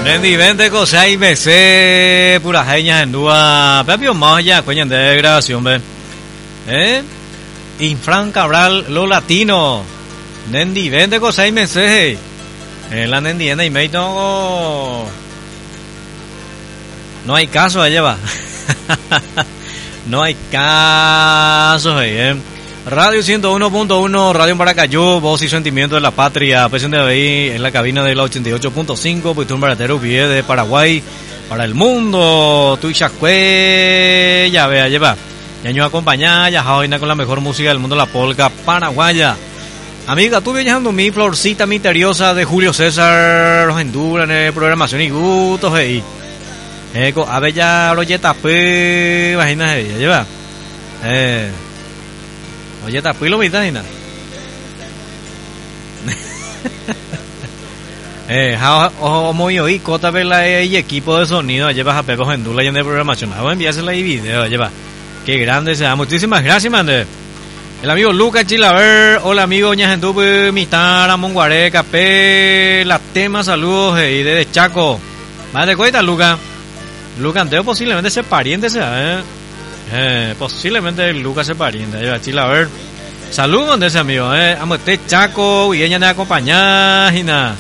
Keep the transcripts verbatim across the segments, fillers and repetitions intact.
Nendi vente cosa y me sé pura geña en dúa. Pepio Maya, coño de grabación, ve. ¿Eh? Infran Cabral, lo latino. Nendi vente cosa y me sé. Eh, la Nendi y me no. No hay caso allá va. No hay caso, eh. Radio ciento uno punto uno, Radio Maracayú, voz y sentimiento de la patria. Presión de ahí en la cabina de la ochenta y ocho punto cinco, pues un baratero pie de Paraguay para el mundo. Tuixacue, ya vea, lleva. Ya año acompañada, ya jaina con la mejor música del mundo, la polca paraguaya. Amiga, tú viajando mi florcita misteriosa de Julio César, los enduran en programación y gustos, hey. Eco, a ver ya, rolleta, pues, imagina, ella lleva. Eh. Oye, tapilo mi taina. Eh, ojo, muy oí, cota vela y equipo de sonido, lleva a Pepe Gendula y en de programación. Vamos a enviársela y video, lleva. Qué grande sea. Muchísimas gracias, mande. El amigo Lucas Chilaver, hola amigo Ña Gentupe, Mistara, Monguaré, Capé, la tema, saludos, y eh, desde Chaco. Más de cuenta, Lucas. Lucas Anteo posiblemente sea pariente, sea, eh. Eh, posiblemente Lucas se parienta. Lleva chila a ver. Saludos de ese amigo, eh. Amo este Chaco y ella me acompaña y nada.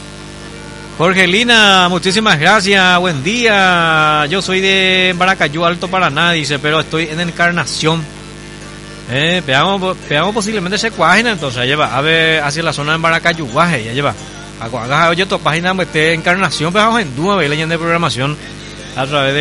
Jorgelina, muchísimas gracias. Buen día. Yo soy de Maracayú, Alto Paraná, dice, pero estoy en Encarnación. Eh, veamos, veamos posiblemente se cuágena, entonces lleva a ver hacia la zona de Maracayú, guaje, ya lleva. Haga oye tu página, este Encarnación, pero vamos en Dúa, leyenda de programación a través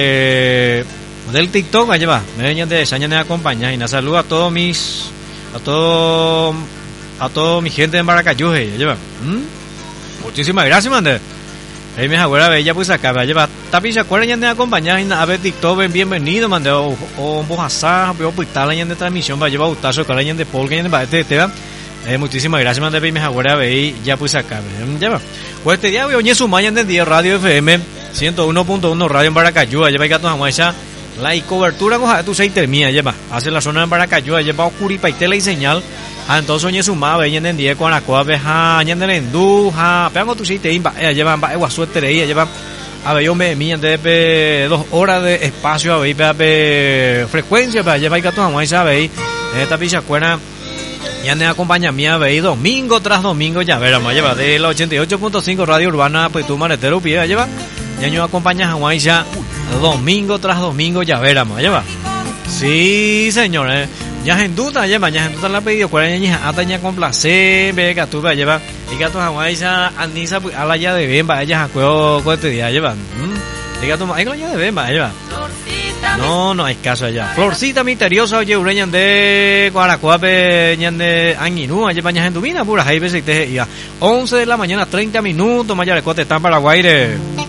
de del TikTok, allá va, me venían de esa de acompañar y nada, saludo a todos mis, a todo, a toda mi gente de Maracayú, allá va. ¿Mm? Muchísimas gracias, mande. Ahí me abuela bella pues acá, allá va. Tapi se acuerdan ya de acompañar y a ver TikTok, ven bienvenido, mande, o o un bojazá, pero pues tal año de transmisión, va llevar utazo, cada año de polka, de este, te va. Eh, muchísimas gracias, mande, me abuela bella ya pues acá, ya va. Pues este día voy a oír su mañana en día Radio F M ciento uno punto uno Radio en Maracayú, allá va que a esa la y cobertura coja tu seis termina lleva hace la zona de Maracayú lleva Curipaitela y señal a entonces oye su ma veñen en día con la coa veja ñen de endu ja pegan tu seis te imba lleva va igual suerte de lleva a ver yo me mi de dos horas de espacio a ver frecuencia para llevar que tu mamá sabe esta picha cuena ya me acompaña mía veí domingo tras domingo ya ver vamos lleva de la ochenta y ocho punto cinco Radio Urbana pues tu maletero pie lleva ya yo acompaña a Juan ya domingo tras domingo ya veramos, ya va. Sí, señores. Ya en duda, ya va, ya en duda la pedido, cuál es ya hasta ya con placer, ve que tú va lleva y que tú Hawái ya anisa a la ya de bien, va ella a juego este día llevan. Y que tú hay la ya de bien, va lleva. No, no hay caso allá. Florcita misteriosa, oye, ureñan de Guaracuape, ñan de Anguinú, allá bañas en tu mina, pura, ahí ves que te ya once de la mañana, treinta minutos, mayar de cuate, están Paraguay.